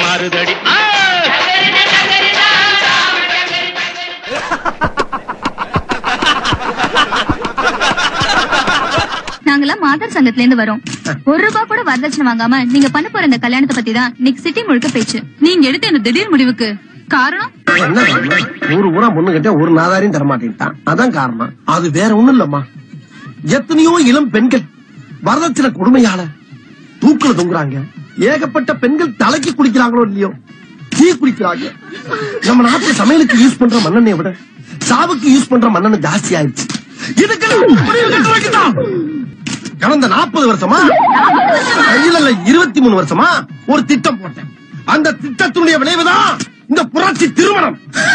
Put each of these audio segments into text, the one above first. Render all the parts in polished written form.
மாறுதடி. நாங்கெல்லாம் மாதர் சங்கத்துல இருந்து வரோம். ₹1 கூட வரதட்சணை வாங்காம நீங்க பண்ண போற இந்த கல்யாணத்தை பத்தி தான் இன்னைக்கு சிட்டி முழுக்க பேச்சு. நீங்க எடுத்த இந்த திடீர் முடிவுக்கு காரணம் என்ன? ஊரா பொண்ணு கிட்ட ஒரு நாதாரியும் தரமாட்டேன்ட்டான். அதான் காரணம். அது வேற ஒண்ணும் இல்லம்மா. எத்தனையோ இளம் பெண்கள் வரதட்சணை கொடுமையால தூக்குல தொங்குறாங்க. ஏகப்பட்ட பெண்கள் தலைக்கு குடிக்கிறாங்களோ இல்லையோ டீ குடிக்கிறாங்க. நம்ம நாட்டுல சமையலுக்கு யூஸ் பண்ற மண்ணெண்ணெயை விட சாவுக்கு யூஸ் பண்ற மண்ணெண்ணெய் ஜாஸ்தி ஆயிடுச்சு. கடந்த 40 வருஷமா இல்ல 23 வருஷமா ஒரு திட்டம் போட்டேன். அந்த திட்டத்தினுடைய விளைவுதான் இந்த புரட்சி திருமணம்.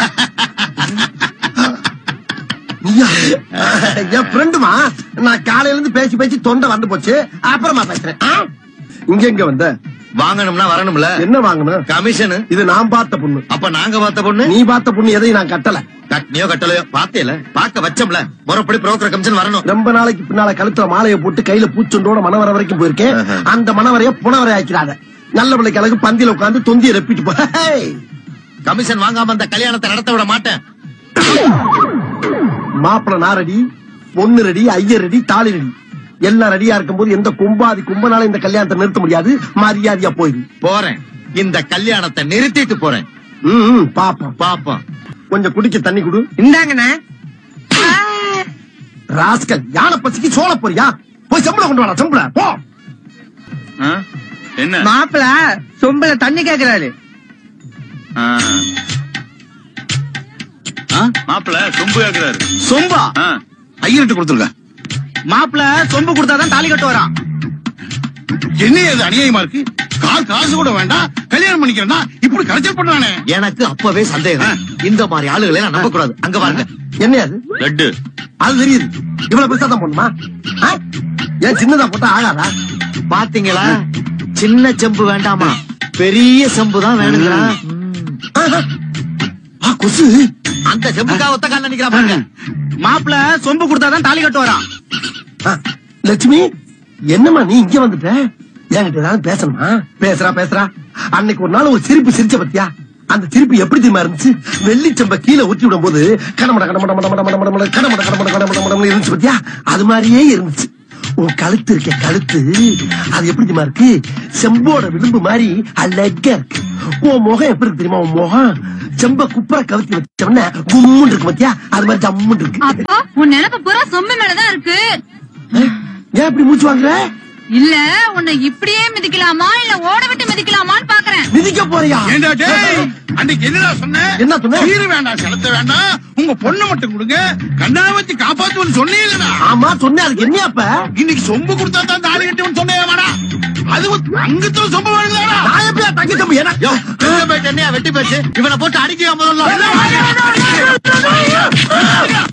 என் ஃப்ரெண்டுமா, நான் காலையில இருந்து பேசி பேசி தொண்டை வந்து போச்சு. அப்புறமா பேசுறேன். இங்க வந்த வாங்கணும்னா வரணும்ல. என்ன வாங்கணும்? கமிஷன். இது நான் பார்த்த பொண்ணு. அப்ப நாங்க பார்த்த பொண்ணு? நீ பார்த்த பொண்ணு எதையும் நான் கட்டல. கட்டினியோ கட்டலையோ பாத்தேல, பாக்க வச்சோம்ல. முறைப்படி புரோக்கர் கமிஷன் வரணும். ரொம்ப நாளைக்கு பின்னால கழுத்துல மாலையை போட்டு கையில பூச்சொண்டோட மணவரை வரைக்கும் போயிருக்கேன். அந்த மணவரைய புனவரை ஆக்கிறாத. நல்ல பிள்ளைக்கு அழகு பந்தியில உட்காந்து தொந்தியை ரெப்பிட்டு போ. கமிஷன் வாங்காம அந்த கல்யாணத்தை நடத்த விட மாட்டேன். மாப்பிள்ள நான் ரெடி, பொண்ணு ரெடி, ஐயர் ரெடி, தாலி ரெடி. எல்லாம் ரெடியா இருக்கும் போது எந்த கும்பாதி கும்பனால இந்த கல்யாணத்தை நிறுத்த முடியாது. மரியாதையா போயிரு. போறேன். இந்த கல்யாணத்தை நிறுத்திட்டு போறேன். பாப்போம் பாப்போம். கொஞ்சம் குடிக்க தண்ணி குடு. இந்தாங்கண்ணே. ராஸ்கல், யானை பசிக்கு சோழ போறியா? போய் செம்பளை கொண்டு வாடா. செம்பளை போ. என்ன மாப்பிள சொம்பல தண்ணி கேக்குறாரு. மாப்பிள்ள சொம்பு கேக்குறாரு. சொம்பா? ஐயர்கிட்ட கொடுத்துருங்க. மாப்பிள சொம்பு கொடுத்தாதான் தாலி கட்டு வரான். என்ன இது அநியாயமா இருக்கு? காசு கூட வேண்டாம், கல்யாணம் பண்ணிக்கிறேன்னா இப்படி கரைச்சல் பண்றானே. எனக்கு அப்பவே சந்தேகம். இந்த மாதிரி ஆளுகளை நான் நம்ப கூடாது. அங்க பாருங்க. என்ன அது? லட்டு. அது தெரியுது. இவ்வளவு பெருசா தான் போடணுமா? ஏன் சின்னதா போட்டா ஆகாதா? பாத்தீங்களா? சின்ன செம்பு வேண்டாமா, பெரிய செம்பு தான் வேணுங்களா? கொசு அந்த செம்புக்கா ஒத்த கால நிக்கிறா பாருங்க. மாப்பிள சொம்பு கொடுத்தாதான் தாலி கட்டு வரான். லட்சுமி, என்னம்மா நீ இங்க வந்துட்ட? என்கிட்ட ஏதாவது பேசணுமா? பேசுறா. அன்னைக்கு ஒரு நாள் ஒரு சிரிப்பு சிரிச்ச பத்தியா? அந்த சிரிப்பு எப்படி தெரியுமா இருந்துச்சு? வெள்ளி செம்ப கீழே ஊற்றி விடும் போது கடமட இருந்துச்சு பத்தியா? அது மாதிரியே இருந்துச்சு. உன் கழுத்து இருக்க கழுத்து அது எப்படி தெரியுமா இருக்கு? செம்போட விளிம்பு மாதிரி அழகா இருக்கு. உன் முகம் எப்படி இருக்கு தெரியுமா? உன் முகம் செம்ப குப்பரை கவுத்தி வச்சோம்னா கும்முன்னு இருக்கு பத்தியா? அது மாதிரி ஜம்முன்னு இருக்கு. அப்போ உன் நினைப்பு பூரா சொம்பு மேலதான் இருக்கு. ஏன் இப்படி மூச்சு வாங்குற? இல்ல உன்னை இப்படியே மிதிக்கலாமா இல்ல ஓட விட்டு மிதிக்கலாமான்னு பாக்குறேன். மிதிக்க போறியா? ஏண்டா டேய், அன்னைக்கு என்னடா சொன்ன? என்ன சொன்ன? சீரு வேண்டாம், செலுத்த வேண்டாம், உங்க பொண்ணை மட்டும் கொடுங்க, கண்ணா வச்சு காப்பாத்துவன்னு சொன்னீங்களா? ஆமா சொன்னேன். அதுக்கு என்ன அப்ப? இன்னைக்கு சொம்பு கொடுத்தா தான் தாலி கட்டுவன்னு சொன்னேன். அது அங்கத்துல சொம்பு வேணுங்களா? நான் எப்படியா தங்கி தம்பி? வெட்டி போச்சு. இவனை போட்டு அடிக்க முதல்ல.